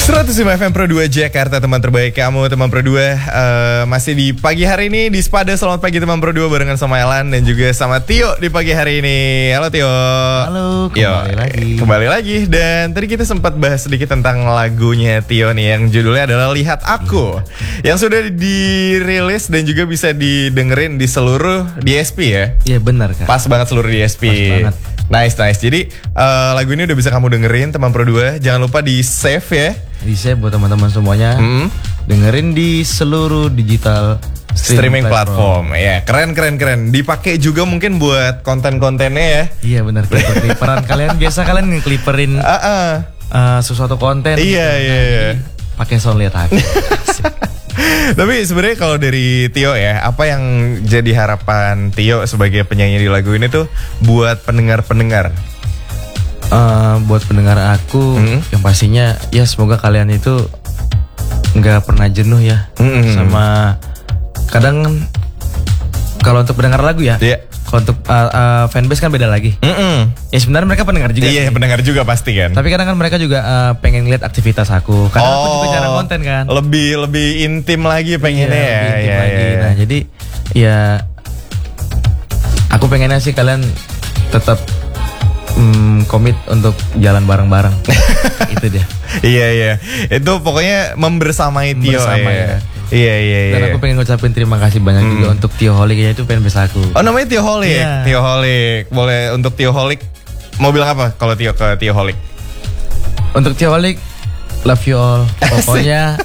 105 FM Pro 2 Jakarta, teman terbaik kamu, teman Pro 2. Masih di pagi hari ini di Spada. Selamat pagi teman Pro 2 barengan sama Elan dan juga sama Tio di pagi hari ini. Halo Tio. Halo, kembali lagi. Dan tadi kita sempat bahas sedikit tentang lagunya Tio nih, yang judulnya adalah Lihat Aku, yang sudah dirilis dan juga bisa didengerin di seluruh DSP ya. Iya benar Kak. Pas banget seluruh DSP. Pas banget. Nice. Jadi lagu ini udah bisa kamu dengerin teman Pro 2. Jangan lupa di save ya. Di save buat teman-teman semuanya. Dengerin di seluruh digital streaming platform. Ya, keren. Dipakai juga mungkin buat konten-kontennya ya. Iya benar, clipper-clipperan kalian biasa kalian ngekliperin sesuatu konten. Iya. Pakai sound Lihat Aku. Tapi sebenarnya kalau dari Tio ya, apa yang jadi harapan Tio sebagai penyanyi di lagu ini tuh buat pendengar-pendengar? Buat pendengar aku, yang pastinya ya semoga kalian itu nggak pernah jenuh ya sama kadang kalau untuk pendengar lagu ya. Yeah. Kalau untuk fanbase kan beda lagi. Ya sebenarnya mereka pendengar juga. Iya, pendengar juga pasti kan. Tapi kadang kan mereka juga pengen lihat aktivitas aku. Karena aku juga jarang konten kan. Lebih intim lagi pengennya ya. Lebih intim lagi. Nah, jadi ya aku pengennya sih kalian tetap komit untuk jalan bareng-bareng. Itu dia. Iya. Itu pokoknya membersamai Tio ya. Iya. Dan aku pengen ngucapin terima kasih banyak juga untuk Tio Holik ya, itu fanbase aku. Oh, namanya Tio Holik. Yeah. Tio Holik. Boleh untuk Tio Holik mau bilang apa kalau Tio ke Tio Holik? Untuk Tio Holik, love you all. Pokoknya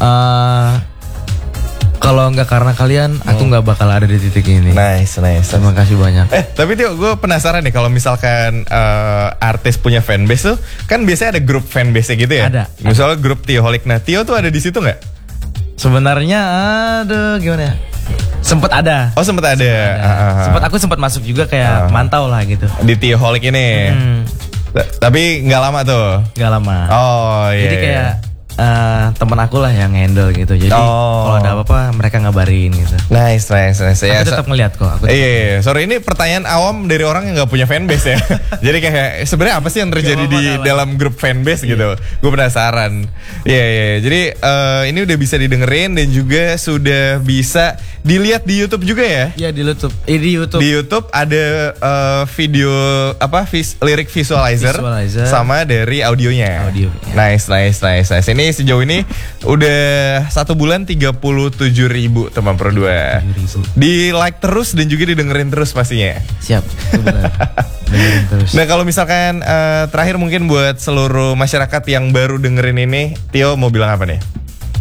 kalau nggak karena kalian, aku nggak bakal ada di titik ini. Nice. Terima kasih banyak. Tapi Tio, gue penasaran nih kalau misalkan artis punya fanbase tuh, kan biasanya ada grup fanbase gitu ya. Ada. Misalnya grup Tio Holik. Nah, Tio tuh ada di situ nggak? Sebenarnya, gimana ya? Sempet ada. Oh, sempet ada. Aku sempat masuk juga kayak mantau lah gitu. Di Tio Holik ini. Tapi nggak lama tuh. Nggak lama. Oh iya. Jadi kayak temen aku lah yang handle gitu. Jadi kalau ada apa-apa mereka ngabarin gitu. Nice. Aku tetap ngeliat kok. Iya. Sorry, ini pertanyaan awam dari orang yang nggak punya fanbase ya. Jadi kayak sebenarnya apa sih yang terjadi di dalam grup fanbase gitu? Gue penasaran. Iya. Jadi ini udah bisa didengerin dan juga sudah bisa dilihat di YouTube juga ya? Iya di YouTube. Di YouTube ada video lirik visualizer sama dari audionya. Nice. Ini sejauh ini udah 1 bulan 37.000 teman Pro 2. Di like terus dan juga didengerin terus pastinya. Siap. Dengerin terus. Nah kalau misalkan terakhir mungkin buat seluruh masyarakat yang baru dengerin ini, Tio mau bilang apa nih?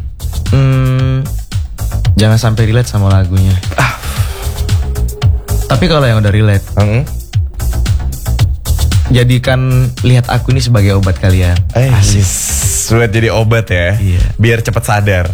Jangan sampai relate sama lagunya. Tapi kalau yang udah relate, jadikan Lihat Aku ini sebagai obat kalian. Buat jadi obat ya. Iya. Biar cepat sadar.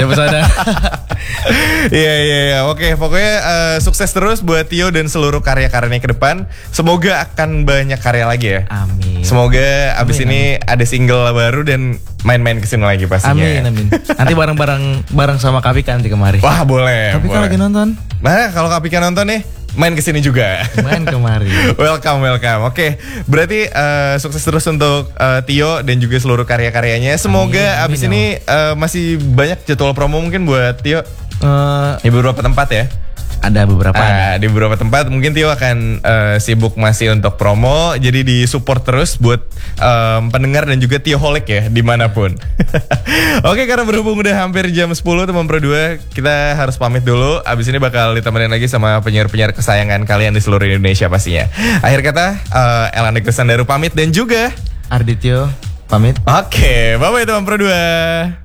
Iya. Oke, pokoknya sukses terus buat Tio dan seluruh karya-karyanya ke depan. Semoga akan banyak karya lagi ya. Amin. Semoga abis ini ada single baru dan main-main kesini lagi pastinya. Amin. Nanti bareng sama Kapika nanti kemari. Wah, boleh. Kapika lagi nonton. Nah, kalau Kapika nonton nih, main kesini juga. Main kemari. Welcome. Oke, berarti sukses terus untuk Tio dan juga seluruh karya-karyanya. Semoga abis ini masih banyak jadwal promo mungkin buat Tio. Di beberapa tempat ya. Ada beberapa. Di beberapa tempat mungkin Tio akan sibuk masih untuk promo. Jadi di support terus buat pendengar dan juga Tio Holik ya dimanapun. Oke, karena berhubung udah hampir jam 10 teman Pro 2, kita harus pamit dulu. Abis ini bakal ditemenin lagi sama penyiar-penyiar kesayangan kalian di seluruh Indonesia pastinya. Akhir kata, Elan Iksan Daru pamit dan juga Ardityo pamit. Oke, bye-bye teman Pro 2.